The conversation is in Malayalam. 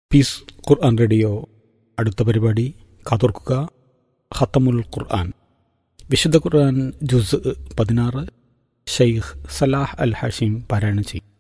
പീസ് ഖുർആൻ റേഡിയോ. അടുത്ത പരിപാടി കാതോർക്കുക. ഖത്തമുൽ ഖുർആൻ, വിശുദ്ധ ഖുർആൻ ജുസ് 16, ഷെയ്ഖ് സലാഹ് അൽ ഹാഷിം പാരായണം ചെയ്യും.